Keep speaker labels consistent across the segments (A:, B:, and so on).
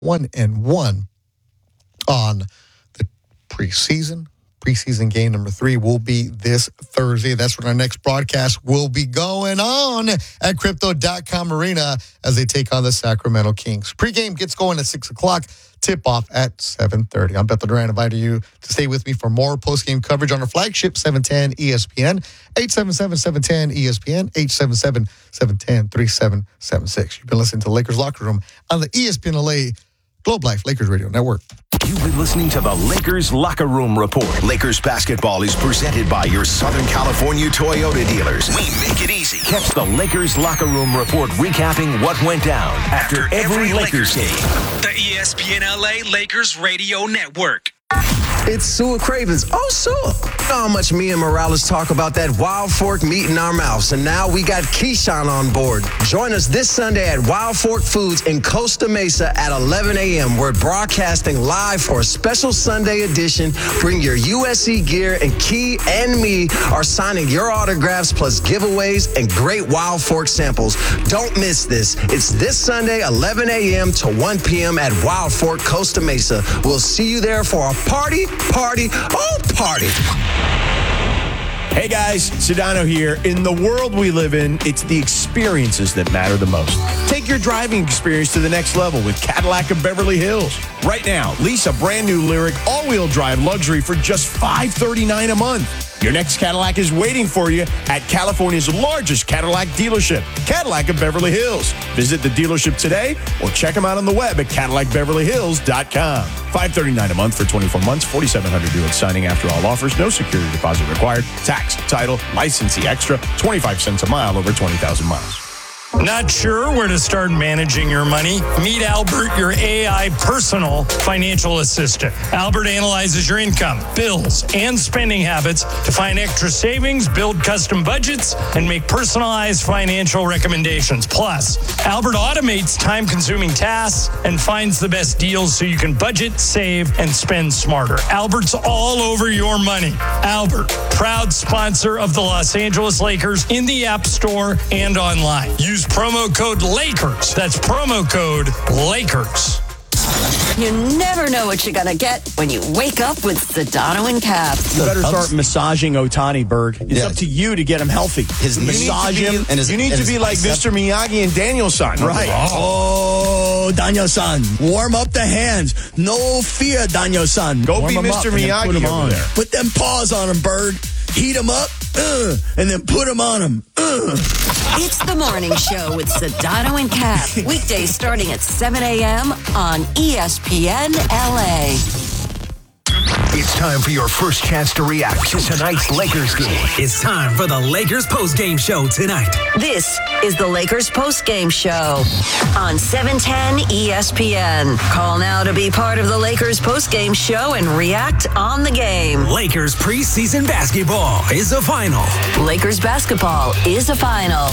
A: 1-1 on the preseason. Preseason game number 3 will be this Thursday. That's when our next broadcast will be going on at Crypto.com Arena as they take on the Sacramento Kings. Pre-game gets going at 6 o'clock. Tip-off at 7:30. I'm Bethel Duran, inviting you to stay with me for more post-game coverage on our flagship 710 ESPN, 877-710-ESPN, 877-710-3776. You've been listening to Lakers Locker Room on the ESPN LA Globe Life Lakers Radio Network.
B: You've been listening to the Lakers Locker Room Report. Lakers basketball is presented by your Southern California Toyota dealers. We make it easy. Catch the Lakers Locker Room Report recapping what went down after every Lakers game.
C: The ESPN LA Lakers Radio Network.
D: It's Sua Cravens. Oh, Sua. You know how much me and Morales talk about that Wild Fork meat in our mouths. And now we got Keyshawn on board. Join us this Sunday at Wild Fork Foods in Costa Mesa at 11 a.m. We're broadcasting live for a special Sunday edition. Bring your USC gear, and Key and me are signing your autographs plus giveaways and great Wild Fork samples. Don't miss this. It's this Sunday, 11 a.m. to 1 p.m. at Wild Fork, Costa Mesa. We'll see you there for a party.
E: Hey guys, Sedano here. In the world we live in, it's the experiences that matter the most. Take your driving experience to the next level with Cadillac of Beverly Hills. Right now, lease a brand new Lyriq all-wheel drive luxury for just $539 a month. Your next Cadillac is waiting for you at California's largest Cadillac dealership, Cadillac of Beverly Hills. Visit the dealership today or check them out on the web at CadillacBeverlyHills.com. $539 a month for 24 months, $4,700 due at signing after all offers, no security deposit required, tax, title, licensee extra, 25 cents a mile over 20,000 miles.
F: Not sure where to start managing your money? Meet Albert, your AI personal financial assistant. Albert analyzes your income, bills, and spending habits to find extra savings, build custom budgets, and make personalized financial recommendations. Plus, Albert automates time-consuming tasks and finds the best deals so you can budget, save, and spend smarter. Albert's all over your money. Albert, proud sponsor of the Los Angeles Lakers in the App Store and online. Use promo code LAKERS. That's promo code LAKERS.
G: You never know what you're going to get when you wake up with Sedano and Caps.
E: You better start massaging Otani, Berg. It's up to you to get him healthy. Massage him. You need to be like Mr. Miyagi and Daniel-san.
H: Right. Oh, Daniel-san. Warm up the hands. No fear, Daniel-san.
E: Go be Mr. Miyagi over there.
H: Put them paws on him, Berg. Heat him up, and then put him on him.
G: It's the morning show with Sedano and Cap. Weekdays starting at 7 a.m. on ESPN LA.
B: It's time for your first chance to react to tonight's Lakers game.
C: It's time for the Lakers postgame show tonight.
G: This is the Lakers postgame show on 710 ESPN. Call now to be part of the Lakers postgame show and react on the game.
C: Lakers preseason basketball is a final.
G: Lakers basketball is a final.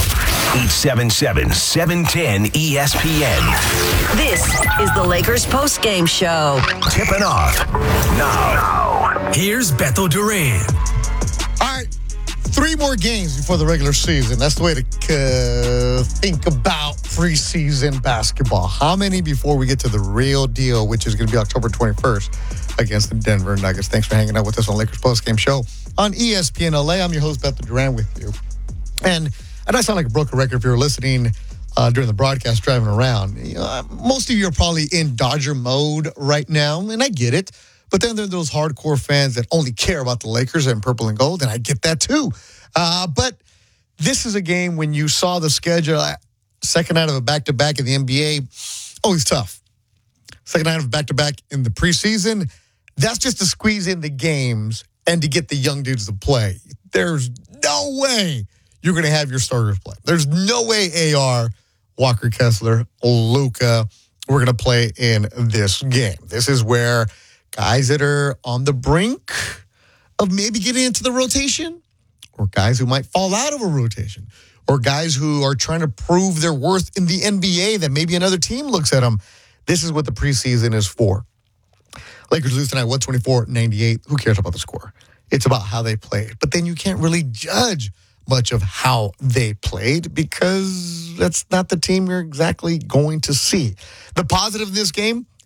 B: 877-710 ESPN.
G: This is the Lakers postgame show.
B: Tipping off now.
C: Here's Bethel Duran.
A: All right, 3 more games before the regular season. That's the way to think about preseason basketball. How many before we get to the real deal, which is going to be October 21st against the Denver Nuggets? Thanks for hanging out with us on Lakers Postgame Show on ESPN LA. I'm your host, Bethel Duran, with you. And I know I sound like a broken record if you're listening during the broadcast driving around. You know, most of you are probably in Dodger mode right now, and I get it. But then there are those hardcore fans that only care about the Lakers and purple and gold, and I get that too. But this is a game when you saw the schedule, second night of a back-to-back in the NBA, always tough. Second night of a back-to-back in the preseason, that's just to squeeze in the games and to get the young dudes to play. There's no way you're going to have your starters play. There's no way AR, Walker Kessler, Luka, we're going to play in this game. This is where guys that are on the brink of maybe getting into the rotation, or guys who might fall out of a rotation, or guys who are trying to prove their worth in the NBA that maybe another team looks at them. This is what the preseason is for. Lakers lose tonight, 124-98. Who cares about the score? It's about how they played. But then you can't really judge much of how they played because that's not the team you're exactly going to see. The positive in this game,